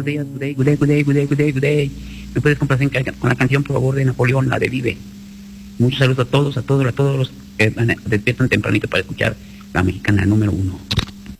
días, good day, good day, good day, good day, good day, good day. ¿Me puedes complacer con la canción, por favor, de Napoleón, la de Vive? Muchos saludos a todos los que despiertan tempranito para escuchar la mexicana número 1.